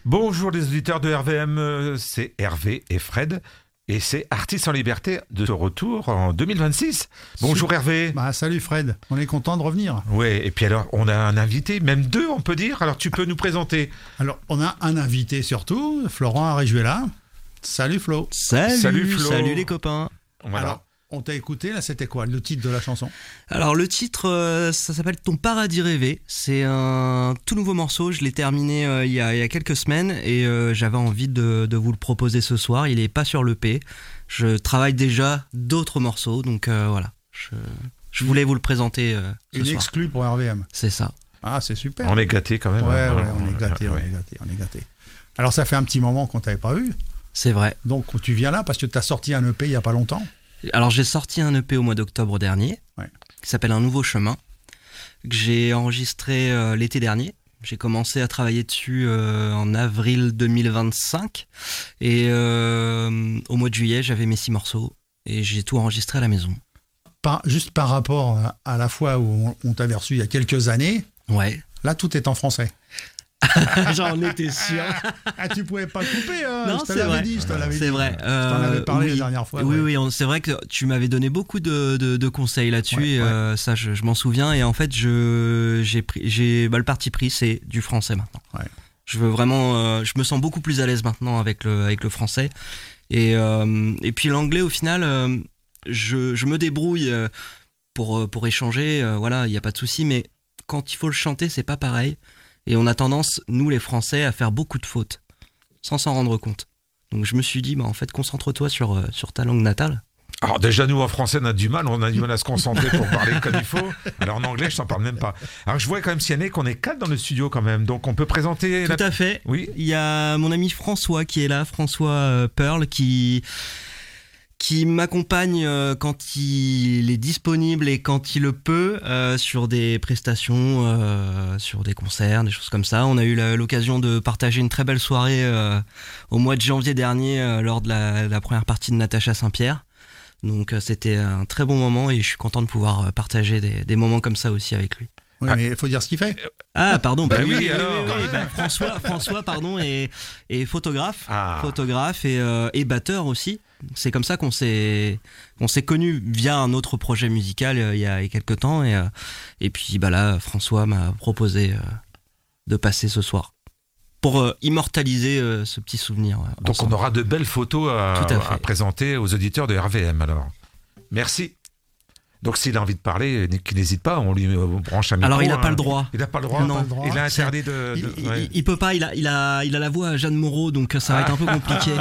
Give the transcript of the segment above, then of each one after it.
Bonjour les auditeurs de RVM, c'est Hervé et Fred. Et c'est Artistes en Liberté de retour en 2026. Bonjour Hervé. Salut Fred, on est content de revenir. Oui, et puis alors on a un invité, même deux on peut dire. Alors tu peux nous présenter. Alors on a un invité surtout, Florent Arejuela. Salut Flo. Salut Flo. Salut les copains. Voilà. Alors, on t'a écouté, là c'était quoi le titre de la chanson? Alors le titre, ça s'appelle Ton paradis rêvé. C'est un tout nouveau morceau, je l'ai terminé il y a quelques semaines et j'avais envie de vous le proposer ce soir. Il est pas sur l'EP, je travaille déjà d'autres morceaux, donc voilà, je voulais vous le présenter ce Une soir. exclue pour RVM. C'est ça. Ah, c'est super. On est gâtés quand même. Ouais, on est gâtés, on est gâtés. Alors ça fait un petit moment qu'on t'avait pas vu, C'est vrai. donc tu viens là parce que t'as sorti un EP il y a pas longtemps. Alors j'ai sorti un EP au mois d'octobre dernier, Ouais. qui s'appelle Un nouveau chemin, que j'ai enregistré l'été dernier. J'ai commencé à travailler dessus en avril 2025 et au mois de juillet j'avais mes 6 morceaux et j'ai tout enregistré à la maison. Juste par rapport à la fois où on t'avait reçu il y a quelques années, Ouais. là tout est en français. J'en étais sûr. Ah, tu pouvais pas couper, hein. Non, je te c'est l'avais vrai. dit, je te l'avais dit. C'est vrai. Je t'en avais parlé la dernière fois. Oui, ouais. oui, c'est vrai que tu m'avais donné beaucoup de conseils là-dessus. Ouais, et, ça, je m'en souviens. Et en fait, j'ai le parti pris, c'est du français maintenant. Ouais. Je veux vraiment, je me sens beaucoup plus à l'aise maintenant avec le français. Et puis l'anglais, au final, je me débrouille pour échanger. Voilà, il n'y a pas de souci. Mais quand il faut le chanter, c'est pas pareil. Et on a tendance, nous les Français, à faire beaucoup de fautes, sans s'en rendre compte. Donc je me suis dit, en fait, concentre-toi sur ta langue natale. Alors déjà nous en français on a du mal à se concentrer pour parler comme il faut. Alors en anglais je t'en parle même pas. Alors je vois quand même Siané qu'on est 4 dans le studio quand même, donc on peut présenter. Tout à fait. Oui. Il y a mon ami François qui est là, François Pearl, qui m'accompagne quand il est disponible et quand il le peut sur des prestations, sur des concerts, des choses comme ça. On a eu l'occasion de partager une très belle soirée au mois de janvier dernier lors de la première partie de Natacha Saint-Pierre. Donc c'était un très bon moment et je suis content de pouvoir partager des moments comme ça aussi avec lui. Oui, mais il faut dire ce qu'il fait. Ah pardon, oui, alors. François pardon est photographe, Ah. photographe et batteur aussi. C'est comme ça qu'on s'est connus via un autre projet musical il y a quelques temps et puis là François m'a proposé de passer ce soir pour immortaliser ce petit souvenir. Donc ensemble. on aura de belles photos Tout à fait. à présenter aux auditeurs de RVM alors. Merci. Donc s'il a envie de parler, qu'il n'hésite pas, on lui branche un micro. Alors il n'a pas hein. le droit. Il n'a pas le droit. Non. Il a interdit de. Il peut pas, il a la voix à Jeanne Moreau, donc ça va être un peu compliqué.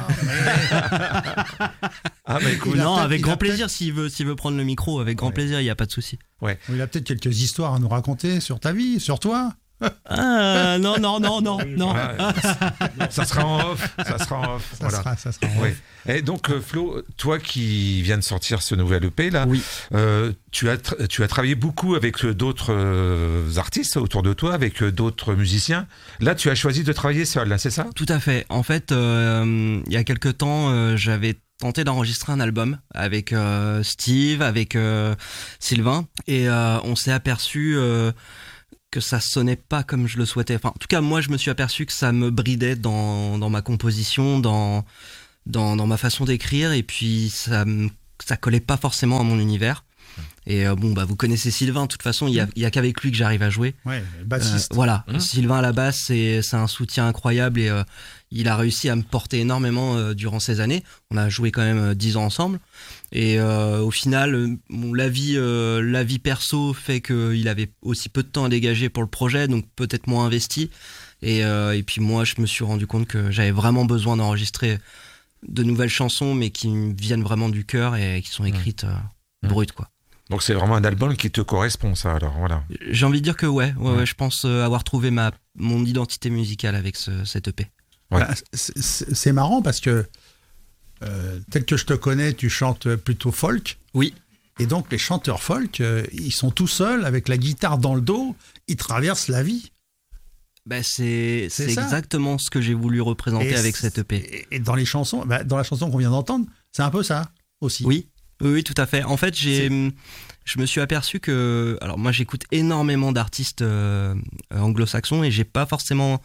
Ah bah écoute. Il a Non, peut-être- avec il a grand plaisir s'il veut prendre le micro, avec grand plaisir, il n'y a pas de souci. Il a peut-être quelques histoires à nous raconter sur ta vie, sur toi. Ah, non. Voilà. Ça sera en off. Voilà. Ça sera. Oui. Et donc Flo, toi qui viens de sortir ce nouvel EP là, Oui. tu as travaillé beaucoup avec d'autres artistes autour de toi, avec d'autres musiciens. Là, tu as choisi de travailler seul, là, c'est ça? Tout à fait. En fait, il y a quelques temps, j'avais tenté d'enregistrer un album avec Steve, avec Sylvain, et on s'est aperçu que ça sonnait pas comme je le souhaitais. Enfin, en tout cas, moi, je me suis aperçu que ça me bridait dans ma composition, dans ma façon d'écrire, et puis ça collait pas forcément à mon univers. Et vous connaissez Sylvain, de toute façon, il y a qu'avec lui que j'arrive à jouer. Ouais, bassiste. Voilà, Sylvain à la basse, c'est un soutien incroyable et il a réussi à me porter énormément durant ces années. On a joué quand même 10 ans ensemble. Et au final, la vie perso fait qu'il avait aussi peu de temps à dégager pour le projet, donc peut-être moins investi. Et puis moi, je me suis rendu compte que j'avais vraiment besoin d'enregistrer de nouvelles chansons, mais qui me viennent vraiment du cœur et qui sont écrites brutes, quoi. Donc c'est vraiment un album qui te correspond, ça, alors voilà. J'ai envie de dire que ouais, je pense avoir trouvé mon identité musicale avec cet EP. Ouais. C'est marrant parce que tel que je te connais, tu chantes plutôt folk. Oui. Et donc les chanteurs folk, ils sont tout seuls avec la guitare dans le dos, ils traversent la vie. C'est ça. exactement ce que j'ai voulu représenter avec cette EP. Et dans les chansons, dans la chanson qu'on vient d'entendre, c'est un peu ça aussi. Oui, tout à fait. En fait, je me suis aperçu que... Alors moi, j'écoute énormément d'artistes anglo-saxons et j'ai pas forcément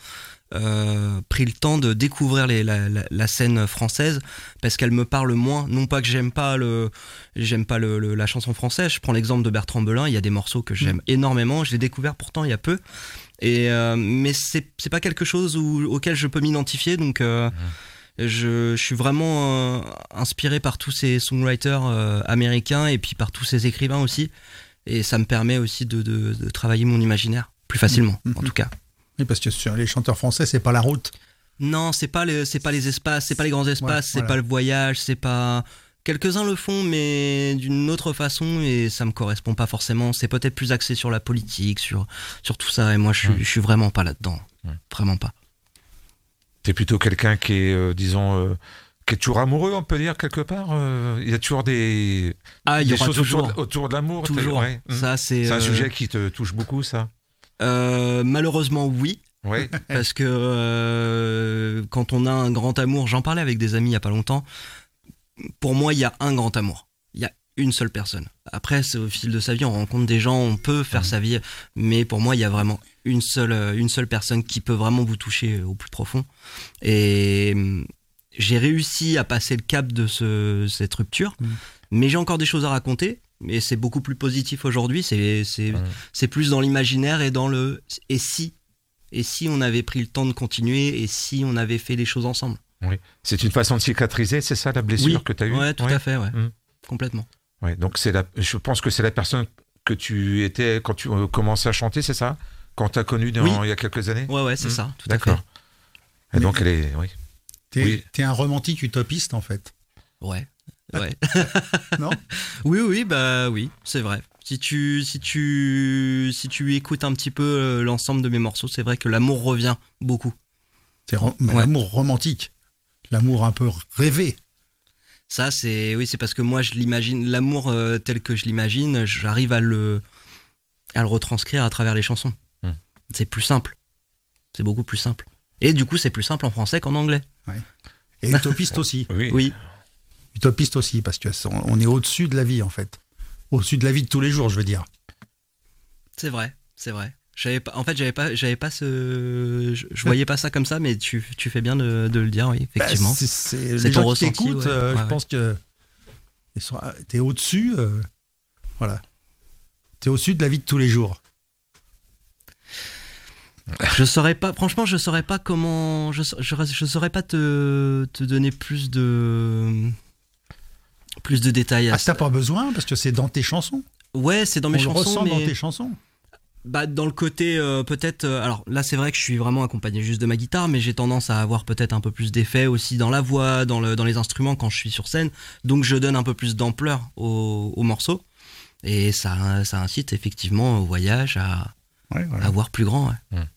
pris le temps de découvrir la scène française parce qu'elle me parle moins. Non pas que j'aime pas la chanson française. Je prends l'exemple de Bertrand Belin. Il y a des morceaux que j'aime énormément. Je l'ai découvert pourtant il y a peu. Mais c'est pas quelque chose auquel je peux m'identifier. Donc je suis vraiment inspiré par tous ces songwriters américains et puis par tous ces écrivains aussi. Et ça me permet aussi de travailler mon imaginaire plus facilement, en tout cas. Oui, parce que sur les chanteurs français, c'est pas la route. Non, c'est pas les espaces, c'est pas les grands espaces, c'est pas le voyage, c'est pas. Quelques-uns le font, mais d'une autre façon, et ça me correspond pas forcément. C'est peut-être plus axé sur la politique, sur tout ça, et moi je suis vraiment pas là-dedans. Vraiment pas. T'es plutôt quelqu'un qui est, disons, qui est toujours amoureux, on peut dire, quelque part. Il y a toujours des choses autour de l'amour. Toujours. Ouais. Ça, c'est un sujet qui te touche beaucoup, ça. Malheureusement, oui. Oui. Parce que quand on a un grand amour, j'en parlais avec des amis il y a pas longtemps. Pour moi, il y a un grand amour. Il y a une seule personne. Après, c'est au fil de sa vie, on rencontre des gens, on peut faire sa vie. Mais pour moi, il y a vraiment une seule personne qui peut vraiment vous toucher au plus profond. Et j'ai réussi à passer le cap de cette rupture. Mais j'ai encore des choses à raconter. Mais c'est beaucoup plus positif aujourd'hui. C'est plus dans l'imaginaire et dans le « et si ». Et si on avait pris le temps de continuer, et si on avait fait les choses ensemble. Oui. C'est une façon de cicatriser, c'est ça la blessure que tu as eue? Oui, tout à fait, complètement. Ouais, donc je pense que c'est la personne que tu étais quand tu commençais à chanter, c'est ça? Quand tu as connu il y a quelques années? Ouais, c'est ça, tout à fait. D'accord. Et donc elle est... Oui. T'es un romantique utopiste, en fait. Ouais. Non? Oui, c'est vrai. Si tu écoutes un petit peu l'ensemble de mes morceaux, c'est vrai que l'amour revient beaucoup. C'est l'amour romantique, l'amour un peu rêvé. Ça, c'est parce que moi, je l'imagine, l'amour tel que je l'imagine, j'arrive à le retranscrire à travers les chansons. C'est plus simple. C'est beaucoup plus simple. Et du coup, c'est plus simple en français qu'en anglais. Ouais. Et utopiste aussi. Oui. Utopiste aussi, parce qu'on est au-dessus de la vie, en fait. Au-dessus de la vie de tous les jours, je veux dire. C'est vrai. Je voyais pas ça comme ça, mais tu fais bien de le dire, oui, effectivement. C'est les gens qui t'écoutent, je pense que t'es au-dessus, voilà. T'es au-dessus de la vie de tous les jours. Je saurais pas comment, je saurais pas te donner plus de détails. T'as pas besoin, parce que c'est dans tes chansons. Ouais, c'est dans mes chansons. On le ressent dans tes chansons. Bah, dans le côté peut-être alors là c'est vrai que je suis vraiment accompagné juste de ma guitare, mais j'ai tendance à avoir peut-être un peu plus d'effet aussi dans la voix, dans les instruments quand je suis sur scène, donc je donne un peu plus d'ampleur au morceau, et ça incite effectivement au voyage, à voir plus grand.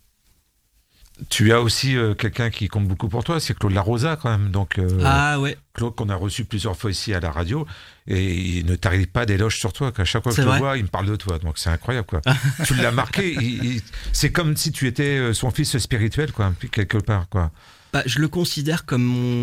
Tu as aussi quelqu'un qui compte beaucoup pour toi, c'est Claude Larosa quand même. Donc, Claude qu'on a reçu plusieurs fois ici à la radio, et il ne t'arrive pas d'éloges sur toi. Qu'à chaque fois que je le vois, il me parle de toi. Donc c'est incroyable, quoi. Tu l'as marqué. C'est comme si tu étais son fils spirituel, quoi, quelque part, quoi. Bah, je le considère comme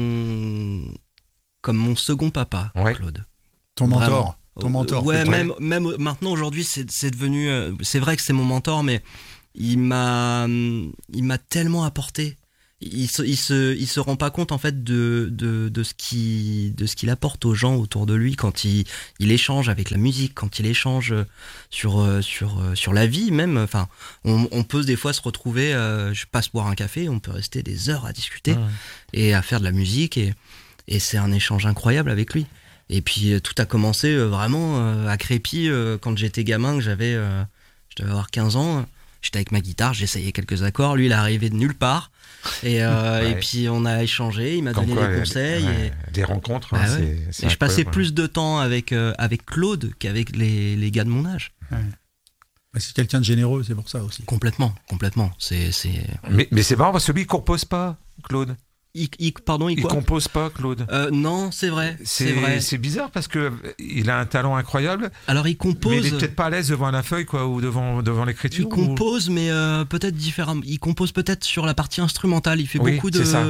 mon second papa, Claude. Ton mentor. Ton mentor. Ouais, même maintenant aujourd'hui, c'est devenu. C'est vrai que c'est mon mentor, mais il m'a tellement apporté. Il se rend pas compte en fait de ce qu'il apporte aux gens autour de lui quand il échange avec la musique, quand il échange sur la vie même. Enfin, on peut des fois se retrouver, je passe boire un café, on peut rester des heures à discuter et à faire de la musique, et c'est un échange incroyable avec lui. Et puis tout a commencé vraiment à Crépy quand j'étais gamin, que je devais avoir 15 ans. J'étais avec ma guitare, j'essayais quelques accords. Lui, il est arrivé de nulle part. Et puis, on a échangé. Il m'a donné des conseils. Des rencontres. Et je passais plus de temps avec Claude qu'avec les gars de mon âge. Ouais. C'est quelqu'un de généreux, c'est pour ça aussi. Complètement. Mais c'est marrant parce que lui, il ne compose pas, Claude. Il compose pas, Claude. Non, c'est vrai. C'est bizarre parce que il a un talent incroyable. Alors il compose. Mais il est peut-être pas à l'aise devant la feuille, quoi, ou devant l'écriture. Il compose, mais peut-être différemment. Il compose peut-être sur la partie instrumentale. Il fait beaucoup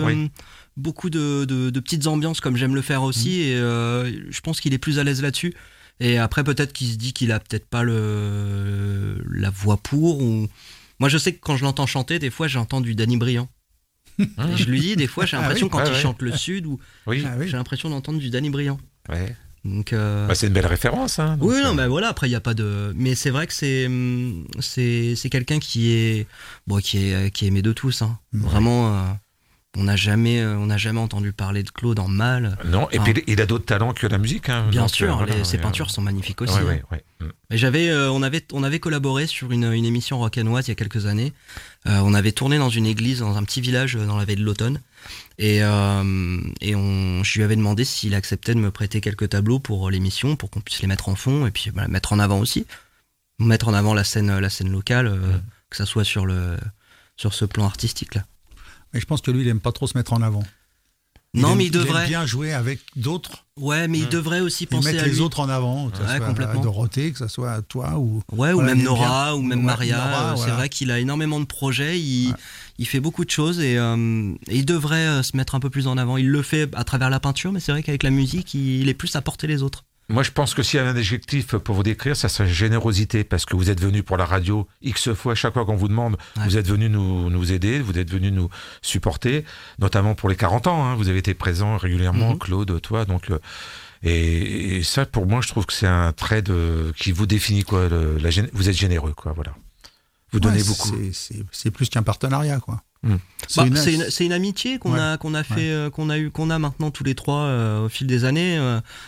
de petites ambiances, comme j'aime le faire aussi. Et je pense qu'il est plus à l'aise là-dessus. Et après, peut-être qu'il se dit qu'il a peut-être pas la voix pour. Ou... Moi, je sais que quand je l'entends chanter, des fois, j'entends du Danny Briand. Et je lui dis, des fois, j'ai l'impression quand il chante le Sud, j'ai l'impression d'entendre du Danny Briand. Ouais. Donc, c'est une belle référence. Hein, donc, oui, non, mais voilà. Après, il y a pas de. Mais c'est vrai que c'est quelqu'un qui est aimé de tous. Hein. Vraiment. On n'a jamais entendu parler de Claude en mal. Non, et puis il a d'autres talents que la musique. Hein, bien sûr, ses peintures sont magnifiques aussi. Et on avait collaboré sur une émission rock'n'roll il y a quelques années. On avait tourné dans une église, dans un petit village dans la veille de l'automne. Et je lui avais demandé s'il acceptait de me prêter quelques tableaux pour l'émission, pour qu'on puisse les mettre en fond et puis mettre en avant aussi. Mettre en avant la scène locale, que ça soit sur ce plan artistique là. Mais je pense que lui, il aime pas trop se mettre en avant. Il aime bien jouer avec d'autres. Ouais, mais il devrait aussi penser à lui. Mettre les autres en avant, que ce soit à Dorothée, que ce soit à toi. Ou même Nora, ou même Maria. C'est vrai qu'il a énormément de projets, il fait beaucoup de choses et il devrait se mettre un peu plus en avant. Il le fait à travers la peinture, mais c'est vrai qu'avec la musique, il est plus à porter les autres. Moi, je pense que s'il y a un adjectif pour vous décrire, ça serait générosité, parce que vous êtes venu pour la radio X fois, chaque fois qu'on vous demande, vous êtes venu nous aider, vous êtes venu nous supporter, notamment pour les 40 ans, hein, vous avez été présent régulièrement, Claude, toi, donc... Et ça, pour moi, je trouve que c'est un trait qui vous définit, quoi. Vous êtes généreux, quoi, voilà. Vous donnez beaucoup. C'est plus qu'un partenariat, quoi. C'est une amitié qu'on a maintenant tous les trois au fil des années.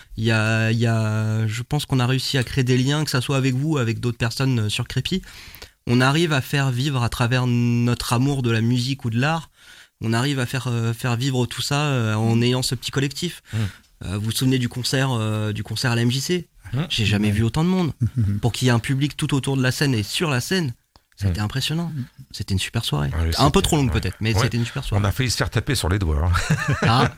Je pense qu'on a réussi à créer des liens, que ça soit avec vous, avec d'autres personnes sur Crépy. On arrive à faire vivre à travers notre amour de la musique ou de l'art. On arrive à faire vivre tout ça en ayant ce petit collectif. Vous vous souvenez du concert à la MJC ? J'ai jamais vu autant de monde. Pour qu'il y ait un public tout autour de la scène et sur la scène. C'était impressionnant. C'était une super soirée. Un peu trop longue peut-être, mais c'était une super soirée. On a failli se faire taper sur les doigts. Hein.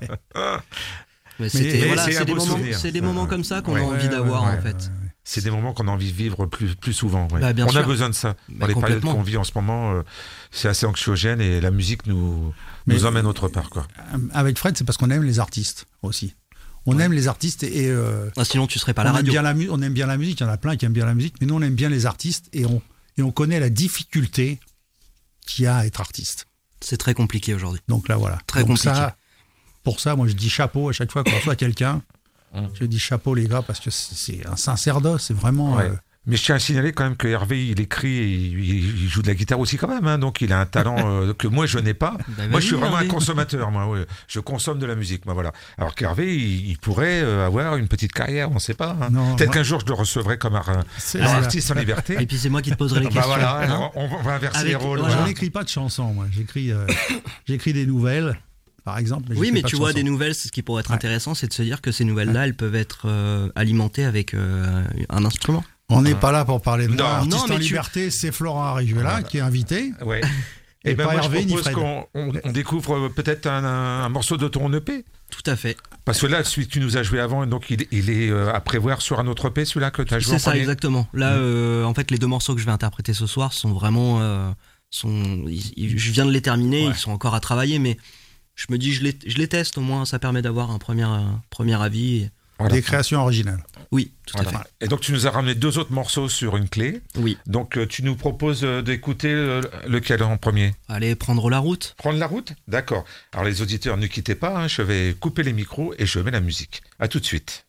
Mais c'est des moments comme ça qu'on a envie d'avoir en fait. C'est des moments qu'on a envie de vivre plus souvent. Ouais. On a besoin de ça. Dans les périodes qu'on vit en ce moment, c'est assez anxiogène et la musique nous emmène autre part, quoi. Avec Fred, c'est parce qu'on aime les artistes aussi. On aime les artistes et sinon tu serais pas à la radio. On aime bien la musique, il y en a plein qui aiment bien la musique, mais nous on aime bien les artistes et on connaît la difficulté qu'il y a à être artiste. C'est très compliqué aujourd'hui. Donc là, voilà. Très compliqué. Pour ça, moi, je dis chapeau à chaque fois qu'on reçoit quelqu'un. Je dis chapeau, les gars, parce que c'est un sacerdoce. C'est vraiment... Mais je tiens à signaler quand même que Hervé, il écrit et il joue de la guitare aussi quand même. Hein, donc il a un talent que moi, je n'ai pas. Moi, je suis vraiment un consommateur. Moi, je consomme de la musique. Moi, voilà. Alors qu'Hervé, il pourrait avoir une petite carrière, on ne sait pas. Hein. Peut-être qu'un jour, je le recevrai comme un artiste en liberté. Et puis c'est moi qui te poserai les questions. Voilà, on va inverser les rôles. Je n'écris pas de chansons, moi. J'écris des nouvelles. Par exemple, oui, mais tu vois, des nouvelles, ce qui pourrait être intéressant, c'est de se dire que ces nouvelles-là, elles peuvent être alimentées avec un instrument. On n'est pas là pour parler de l'artiste en liberté, c'est Florent Arijuela qui est invité. Ouais. Et pas Hervé ni Fred. On découvre peut-être un morceau de ton EP. Tout à fait. Parce que là, celui que tu nous as joué avant, donc il est à prévoir sur un autre EP, celui-là que tu as joué en premier. C'est ça, exactement. Là, en fait, les deux morceaux que je vais interpréter ce soir sont vraiment... je viens de les terminer, ils sont encore à travailler, mais je me dis, je les teste au moins, ça permet d'avoir un premier avis. Voilà. Des créations originales. Oui, tout à fait. Et donc tu nous as ramené 2 autres morceaux sur une clé. Oui. Donc tu nous proposes d'écouter lequel en premier ? Allez, Prendre la route. Prendre la route ? D'accord. Alors les auditeurs, ne quittez pas, je vais couper les micros et je mets la musique. À tout de suite.